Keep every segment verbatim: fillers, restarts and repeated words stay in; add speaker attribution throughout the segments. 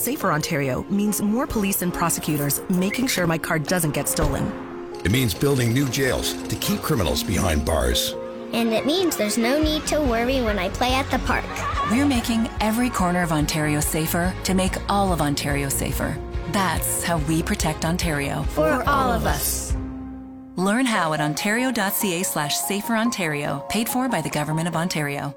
Speaker 1: Safer Ontario means more police and prosecutors making sure my car doesn't get stolen.
Speaker 2: It means building new jails to keep criminals behind bars.
Speaker 3: And it means there's no need to worry when I play at the park.
Speaker 4: We're making every corner of Ontario safer to make all of Ontario safer. That's how we protect Ontario.
Speaker 3: For all of us.
Speaker 4: Learn how at ontario.ca slash safer Ontario, paid for by the Government of Ontario.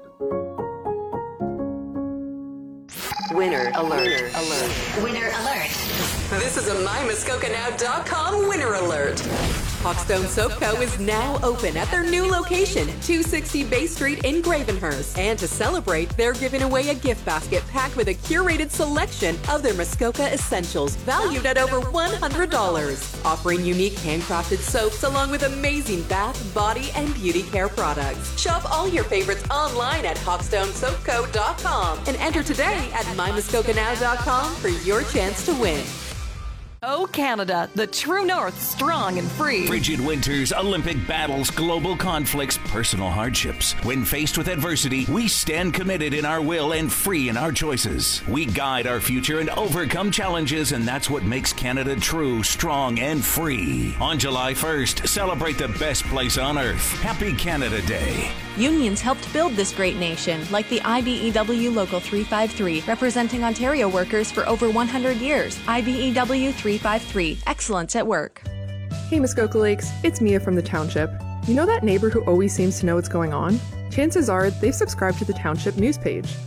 Speaker 5: Winner alert. Winner alert.
Speaker 6: Winner alert.
Speaker 5: This is a my muskoka now dot com winner alert. Hawkstone Soap Co. is now open at their new location, two sixty Bay Street in Gravenhurst. And to celebrate, they're giving away a gift basket packed with a curated selection of their Muskoka essentials, valued at over one hundred dollars. Offering unique handcrafted soaps along with amazing bath, body, and beauty care products. Shop all your favorites online at hawkstone soap co dot com and enter today at my muskoka now dot com for your chance to win.
Speaker 7: Oh, Canada, the true north, strong and free.
Speaker 8: Frigid winters, Olympic battles, global conflicts, personal hardships. When faced with adversity, we stand committed in our will and free in our choices. We guide our future and overcome challenges, and that's what makes Canada true, strong, and free. On July first, celebrate the best place on earth. Happy Canada Day.
Speaker 9: Unions helped build this great nation, like the I B E W Local three five three, representing Ontario workers for over one hundred years. I B E W three five three, excellence at work.
Speaker 10: Hey Muskoka Lakes, it's Mia from the Township. You know that neighbor who always seems to know what's going on? Chances are they've subscribed to the Township news page.